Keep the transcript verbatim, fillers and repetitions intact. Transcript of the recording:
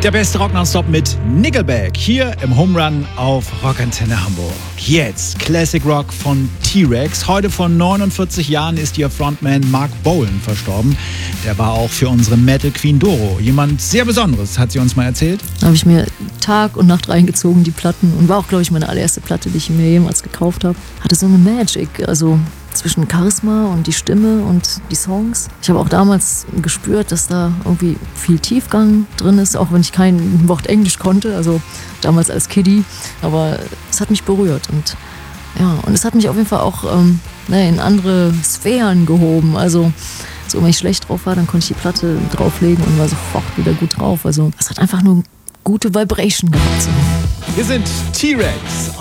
Der beste Rock nonstop mit Nickelback hier im Home Run auf Rockantenne Hamburg. Jetzt Classic Rock von T-Rex. Heute vor neunundvierzig Jahren ist ihr Frontman Mark Bolan verstorben. Der war auch für unsere Metal Queen Doro jemand sehr Besonderes, hat sie uns mal erzählt. Da habe ich mir Tag und Nacht reingezogen, die Platten. Und war auch, glaube ich, meine allererste Platte, die ich mir jemals gekauft habe. Hatte so eine Magic, also zwischen Charisma und die Stimme und die Songs. Ich habe auch damals gespürt, dass da irgendwie viel Tiefgang drin ist, auch wenn ich kein Wort Englisch konnte, also damals als Kiddie. Aber es hat mich berührt und ja, und es hat mich auf jeden Fall auch ähm, ne, in andere Sphären gehoben. Also so, wenn ich schlecht drauf war, dann konnte ich die Platte drauflegen und war sofort wieder gut drauf. Also es hat einfach nur gute Vibration gehabt. So. Wir sind T-Rex